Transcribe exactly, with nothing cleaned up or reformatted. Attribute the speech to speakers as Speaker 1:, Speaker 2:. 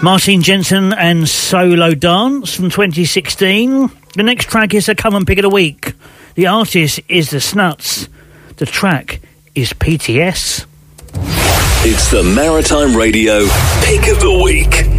Speaker 1: Martin Jensen and Solo Dance from twenty sixteen. The next track is a Come and Pick of the Week. The artist is The Snuts. The track is P T S.
Speaker 2: It's the Maritime Radio Pick of the Week.